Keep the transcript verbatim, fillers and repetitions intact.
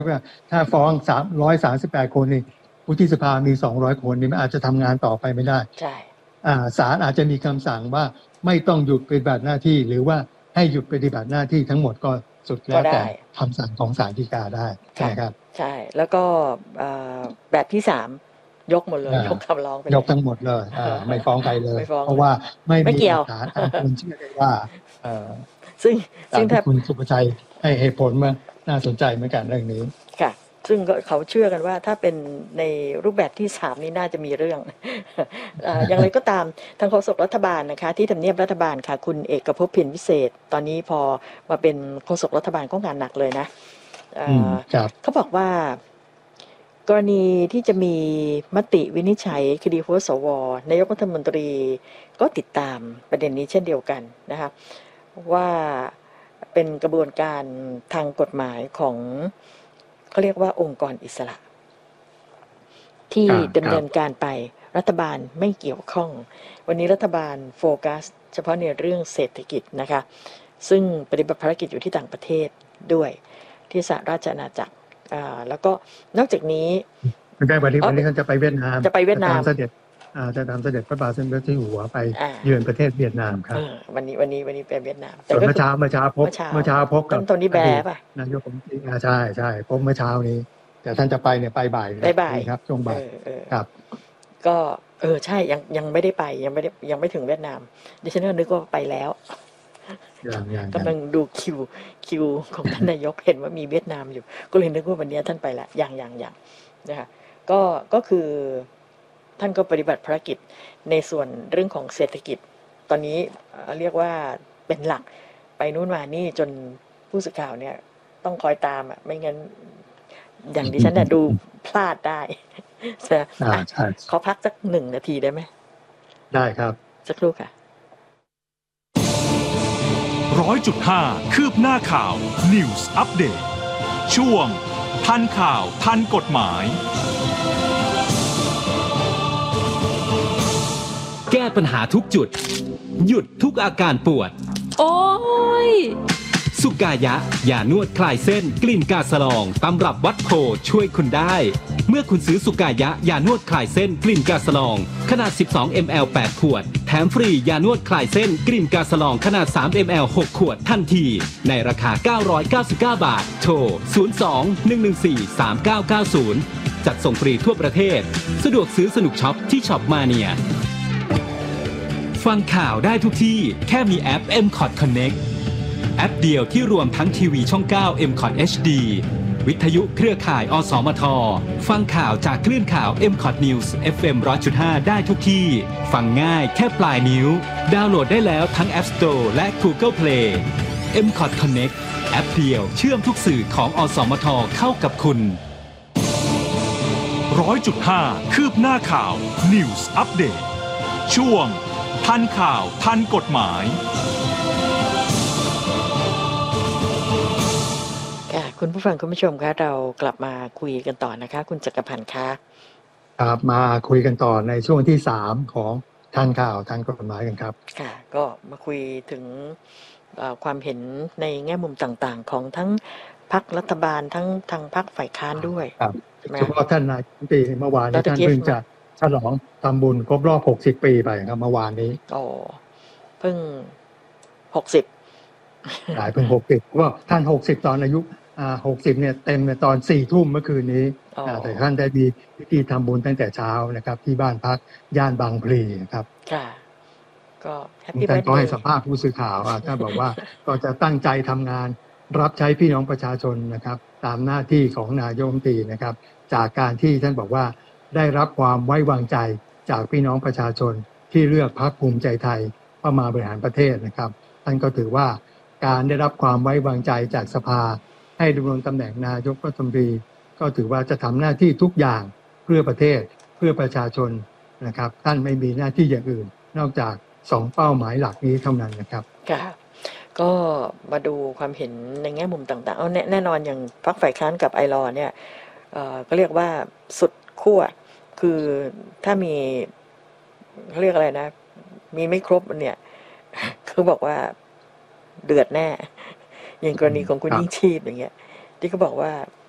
ว่าถ้าฟ้องสามร้อยสามสิบแปดคนนี่วุฒิสภามีสองร้อยคนนี่มันอาจจะทำงานต่อไปไม่ได้ใช่ศาลอาจจะมีคำสั่งว่าไม่ต้องหยุดปฏิบัติหน้าที่หรือว่าให้หยุดปฏิบัติหน้าที่ทั้งหมดก็สุดแล้วแต่คำสั่งของศาลฎีกาได้ใช่ครับใช่แล้วก็แบบที่สามยกหมดเลยยกคำร้องไปยกทั้งหมดเลยไม่ฟ้องใครเลยเพราะว่าไม่มีหลักฐานอันควรเชื่อได้ว่าซึ่งซึ่งถ้าคุณสุภชัยให้เหตุผลมาน่าสนใจเหมือนกันเรื่องนี้ค่ะซึ่งเขาเชื่อกันว่าถ้าเป็นในรูปแบบที่สามนี้น่าจะมีเรื่อง อย่างไรก็ตามทางโฆษกรัฐบาลนะคะที่ทำเนียบรัฐบาลค่ะคุณเอกภพเพ็ญวิเศษตอนนี้พอมาเป็นโฆษกรัฐบาลก็งานหนักเลยนะเขาบอกว่ากรณีที่จะมีมติวินิจฉัยคดีหัวสวนายกรัฐมนตรีก็ติดตามประเด็นนี้เช่นเดียวกันนะคะว่าเป็นกระบวนการทางกฎหมายของเขาเรียกว่าองค์กรอิสระที่ดำเนินการไปรัฐบาลไม่เกี่ยวข้องวันนี้รัฐบาลโฟกัสเฉพาะในเรื่องเศรษฐกิจนะคะซึ่งปฏิบัติภารกิจอยู่ที่ต่างประเทศด้วยที่สหราชอาณาจักรแล้วก็นอกจากนี้คุณได้วันนี้วันนี้ท่านจะไปเวียดนามจะไปเวียดนามเสด็จจะตามเสด็จพระบาทสมเด็จพระเจ้าอยู่หัวไปเยือนประเทศเวียดนามครับวันนี้วันนี้วันนี้ไปเวียดนามแต่เมื่อเช้าเมื่อเช้าพบเมื่อเช้าพบกับตอนนี้แบร์ป่ะนายกผมใช่ใช่พบเมื่อเช้านี้แต่ท่านจะไปเนี่ยไปบ่ายบ่ายครับช่วงบ่ายครับก็เออใช่ยังยังไม่ได้ไปยังไม่ได้ยังไม่ถึงเวียดนามดิฉันก็นึกว่าไปแล้วกำลังดูคิวคิวของท่านนายกเห็นว่ามีเวียดนามอยู่ก็เลยนึกว่าวันนี้ท่านไปละอย่างอย่างอย่างนะคะก็ก็คือท่านก็ปฏิบัติภารกิจในส่วนเรื่องของเศรษฐกิจตอนนี้เรียกว่าเป็นหลักไปนู่นมานี่จนผู้สื่อข่าวเนี่ยต้องคอยตามอ่ะไม่งั้นอย่างดิฉันเนี่ยดูพลาดได้ใช่ขอพักสักหนึ่งนาทีได้ไหมได้ครับสักครู่ค่ะร้อยจุดห้าคืบหน้าข่าว News Update ช่วงทันข่าวทันกฎหมายแก้ปัญหาทุกจุดหยุดทุกอาการปวดโอ้ยสุกายะยานวดคลายเส้นกลิ่นกาสลองตำรับวัดโพช่วยคุณได้เมื่อคุณซื้อสุกายะยานวดคลายเส้นกลิ่นกาสลองขนาดสิบสองมิลลิลิตร แปดขวดแถมฟรียานวดคลายเส้นกลิ่นกาสลองขนาดสามมิลลิลิตร หกขวดทันทีในราคาเก้าร้อยเก้าสิบเก้าบาทโทรศูนย์ สอง หนึ่ง หนึ่ง สี่ สาม เก้า เก้า ศูนย์จัดส่งฟรีทั่วประเทศสะดวกซื้อสนุกช็อปที่ช็อปมาเนียฟังข่าวได้ทุกที่แค่มีแอป เอ็ม คอท Connect แอปเดียวที่รวมทั้งทีวีช่องเก้า เอ็ม คอท เอช ดี วิทยุเครือข่ายอสมทฟังข่าวจากคลื่นข่าว เอ็ม คอท News เอฟ เอ็ม หนึ่งร้อยจุดห้า ได้ทุกที่ฟังง่ายแค่ปลายนิ้วดาวน์โหลดได้แล้วทั้ง App Store และ Google Play เอ็ม คอท Connect แอปเดียวเชื่อมทุกสื่อของอสมทเข้ากับคุณร้อยจุดห้า คืบหน้าข่าว News Update ช่วงทันข่าวทันกฎหมายคุณผู้ฟังคุณผู้ชมคะเรากลับมาคุยกันต่อนะคะคุณจักรพันธ์คะครับมาคุยกันต่อในช่วงที่สามของทันข่าวทันกฎหมายกันครับค่ะก็มาคุยถึงความเห็นในแง่มุมต่างๆของทั้งพรรครัฐบาลทั้งทางพรรคฝ่ายค้านด้วยครับเฉพาะท่านนายกรัฐมนตรีเมื่อวานนี้ท่านเพิ่งจะฉลองทำบุญครบรอบหกสิบปีไปครับเมื่อวานนี้อ๋อเพิ่งหกสิบหลายเพิ่งหกสิบเพราะว่าท่านหกสิบตอนอายุอ่าหกสิบเนี่ยเต็มในตอนสี่ทุ่มเมื่อคืนนี้แต่ท่านได้มีพิธีทำบุญตั้งแต่เช้านะครับที่บ้านพักย่านบางพลีครับค่ะก็แฮปปี้ท่านก็ให้สัมภาษณ์ผู้สื่อข่าวท่านบอกว่าก็จะตั้งใจทำงานรับใช้พี่น้องประชาชนนะครับตามหน้าที่ของนายกรัฐมนตรีนะครับจากการที่ท่านบอกว่าได้รับความไว้วางใจจากพี่น้องประชาชนที่เลือกพรรคภูมิใจไทยเข้ามาบริหารประเทศนะครับท่านก็ถือว่าการได้รับความไว้วางใจจากสภาให้ดำรงตำแหน่งนายกรัฐมนตรีก็ถือว่าจะทำหน้าที่ทุกอย่างเพื่อประเทศเพื่อประชาชนนะครับท่านไม่มีหน้าที่อย่างอื่นนอกจากสองเป้าหมายหลักนี้เท่านั้นนะครับค่ะก็มาดูความเห็นในแง่มุมต่างๆเอาแน่นอนอย่างพรรคฝ่ายค้านกับไอรอเนี่ยเอ่อก็เรียกว่าสุดขั้วคือถ้ามีเขาเรียกอะไรนะมีไม่ครบเนี่ยคือบอกว่าเดือดแน่อย่างกรณีของคุณยิ่งชีพอย่างเงี้ยที่เขาบอกว่า